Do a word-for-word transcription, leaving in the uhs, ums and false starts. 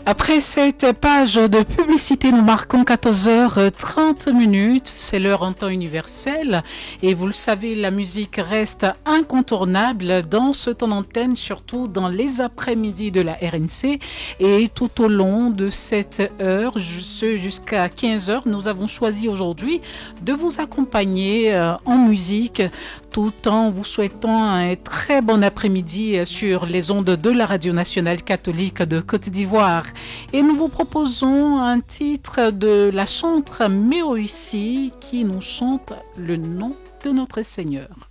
Après cette page de publicité, nous marquons quatorze heures trente minutes. C'est l'heure en temps universel. Et vous le savez, la musique reste incontournable dans ce temps d'antenne, surtout dans les après-midi de la R N C. Et tout au long de cette heure, jusqu'à quinze heures, nous avons choisi aujourd'hui de vous accompagner en musique, tout en vous souhaitant un très bon après-midi sur les ondes de la Radio nationale catholique de Côte d'Ivoire. Et nous vous proposons un titre de la chantre Méoïssi qui nous chante le nom de notre Seigneur.